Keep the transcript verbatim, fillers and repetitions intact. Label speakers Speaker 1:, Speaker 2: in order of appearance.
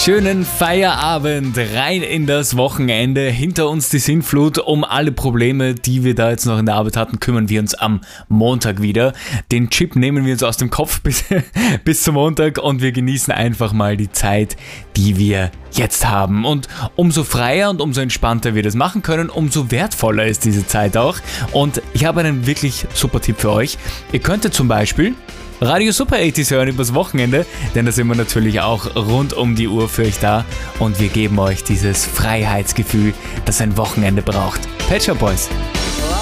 Speaker 1: Schönen Feierabend, rein in das Wochenende. Hinter uns die Sinnflut. Um alle Probleme, die wir da jetzt noch in der Arbeit hatten, kümmern wir uns am Montag wieder. Den Chip nehmen wir uns aus dem Kopf bis, bis zum Montag und wir genießen einfach mal die Zeit, die wir jetzt haben. Und umso freier und umso entspannter wir das machen können, umso wertvoller ist diese Zeit auch. Und ich habe einen wirklich super Tipp für euch. Ihr könntet zum Beispiel Radio Super achtziger hören übers Wochenende, denn da sind wir natürlich auch rund um die Uhr für euch da und wir geben euch dieses Freiheitsgefühl, das ein Wochenende braucht. Pet Shop Boys.